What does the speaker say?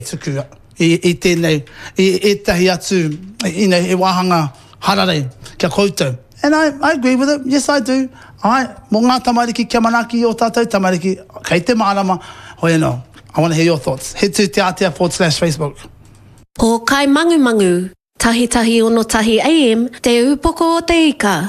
tuku I tēnei, e tahi atu, e wahanga harare kia koutou. And I agree with it. Yes, I do. Mō ngā tamariki kia manaki o tātou tamariki, kei te mārama, hoi anō. I want to hear your thoughts. Head to Te Atea/Facebook. O kai mangu mangu, tahi tahi ono tahi AM, te upoko o te ika.